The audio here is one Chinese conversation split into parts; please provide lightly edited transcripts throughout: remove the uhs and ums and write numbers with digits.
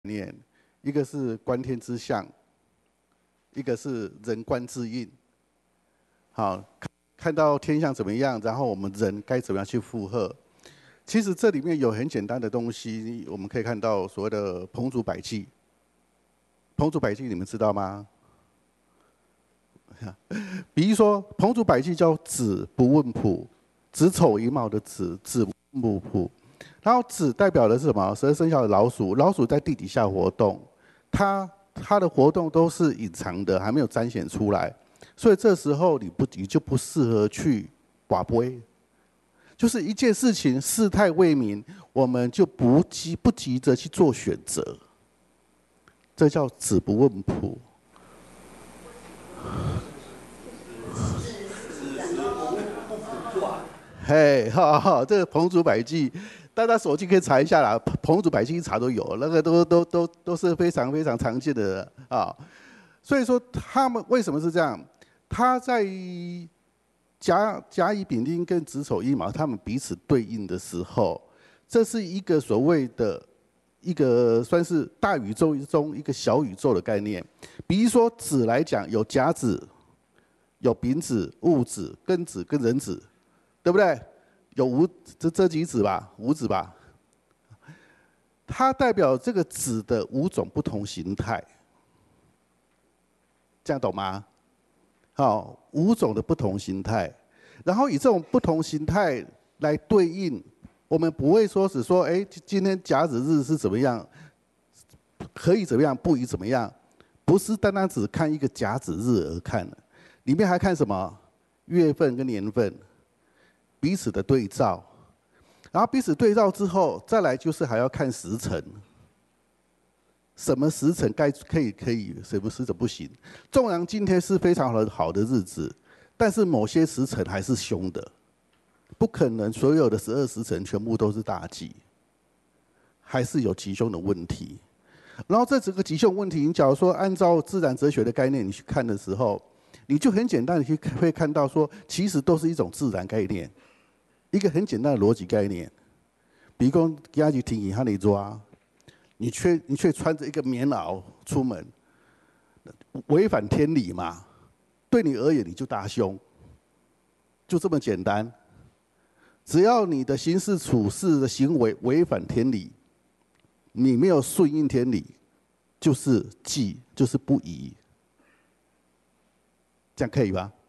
念，一个是观天之象，一个是人观自应。好，看到天象怎么样，然后我们人该怎么样去负荷。其实这里面有很简单的东西，我们可以看到所谓的彭祖百济。彭祖百济你们知道吗？比如说彭祖百济叫子不问卜，子丑寅卯的子，子不问卜。然后子代表的是什么？12生肖的老鼠，老鼠在地底下活动，它的活动都是隐藏的，还没有彰显出来，所以这时候你就不适合去拔杯，就是一件事情事态未明，我们就不急着去做选择，这叫子不问卜。嘿，哈哈，这个彭祖百济，大家手机可以查一下啦，彭祖百济一查都有，那个都是非常非常常见的啊。所以说他们为什么是这样？他在甲乙丙丁跟子丑寅卯他们彼此对应的时候，这是一个所谓的一个算是大宇宙中一个小宇宙的概念。比如说子来讲，有甲子、有丙子、戊子、庚子跟壬子，对不对？有这几子吧，五子吧。它代表这个子的5种不同形态，这样懂吗？好，5种的不同形态，然后以这种不同形态来对应，我们不会说只说，哎，今天甲子日是怎么样，可以怎么样，不宜怎么样，不是单单只看一个甲子日而看的，里面还看什么？月份跟年份，彼此的对照，然后彼此对照之后，再来就是还要看时辰。什么时辰可以，什么时辰不行？纵然今天是非常好的日子，但是某些时辰还是凶的，不可能所有的12时辰全部都是大吉，还是有吉凶的问题。然后这整个吉凶问题，你假如说按照自然哲学的概念你去看的时候，你就很简单的会看到说，其实都是一种自然概念，一个很简单的逻辑概念。比如说今日天气很热，你却穿着一个棉袄出门，违反天理嘛？对你而言，你就大凶，就这么简单。只要你的行事处事的行为违反天理，你没有顺应天理，就是忌，就是不宜。这样可以吧？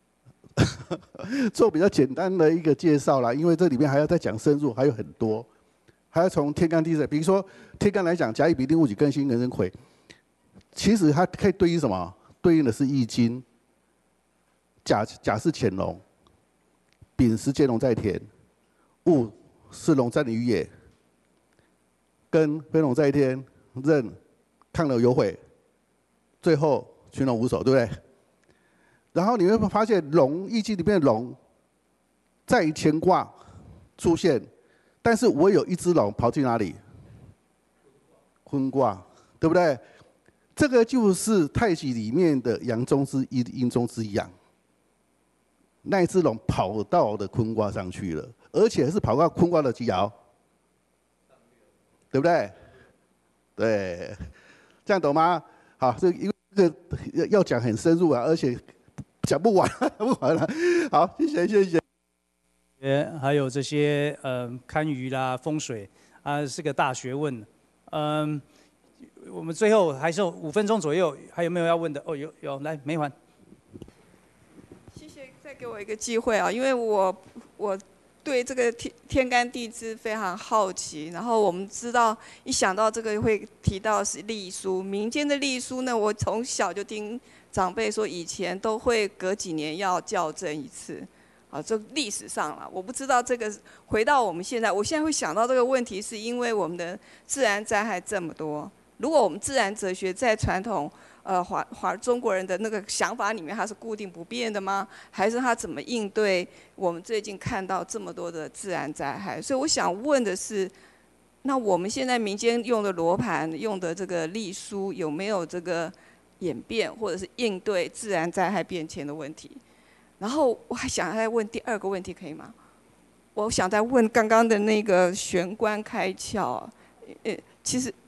做比较简单的一个介绍啦，因为这里面还要再讲深入，还有很多。还要从天干地支，比如说天干来讲，甲乙丙丁戊己庚辛壬申癸，其实它可以对应什么？对应的是易经。甲是潜龙，丙是介龙在田，戊是龙在于野，庚飞龙在天，壬亢龙有悔，最后群龙无首，对不对？然后你会发现龙，易经里面的龙在于乾卦出现。但是我有一只龙跑去哪里？坤卦，对不对？这个就是太极里面的阳中之阴，阴中之阳。那一只龙跑到的坤卦上去了，而且是跑到坤卦的几爻？对不对？对，这样懂吗？好，这个要讲很深入啊，而且讲不完，不完了。好，谢谢。 还有这些堪舆啦、风水啊，是个大学问。我们最后还剩5分钟左右，还有没有要问的？哦，有，来梅环。 谢谢，再给我一个机会啊，因为我对这个天干地支非常好奇，然后我们知道一想到这个会提到是历书，民间的历书呢，我从小就听长辈说，以前都会隔几年要校正一次。啊，这历史上了，我不知道这个回到我们现在，我现在会想到这个问题，是因为我们的自然灾害这么多。如果我们自然哲学在传统中国人的那个想法里面，它是固定不变的吗？还是它怎么应对我们最近看到这么多的自然灾害？所以我想问的是，那我们现在民间用的罗盘、用的这个历书，有没有这个演变或者是应对自然灾害变迁的问题？然后我还想再问第2个问题，可以吗？我想再问刚刚的那个玄关开窍，其实